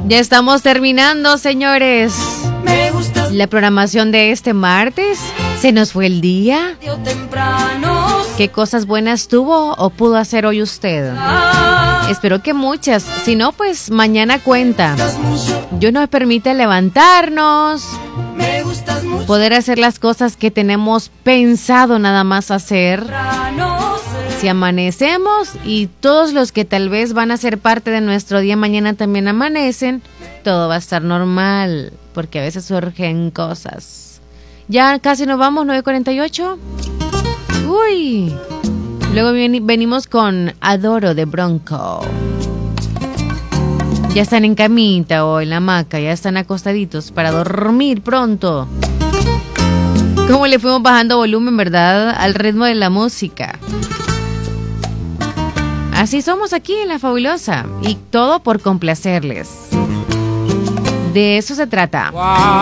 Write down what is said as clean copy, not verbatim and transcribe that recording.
Ya estamos terminando, señores. La programación de este martes. Se nos fue el día. ¿Qué cosas buenas tuvo o pudo hacer hoy usted? Espero que muchas. Si no, pues mañana cuenta. Dios nos permite levantarnos, poder hacer las cosas que tenemos pensado nada más hacer. Si amanecemos y todos los que tal vez van a ser parte de nuestro día mañana también amanecen, todo va a estar normal, porque a veces surgen cosas. Ya casi nos vamos, 9:48. Uy. Luego venimos con Adoro de Bronco. Ya están en camita o en la hamaca, ya están acostaditos para dormir pronto. ¿Cómo le fuimos bajando volumen, verdad? Al ritmo de la música. Así somos aquí en La Fabulosa. Y todo por complacerles. De eso se trata.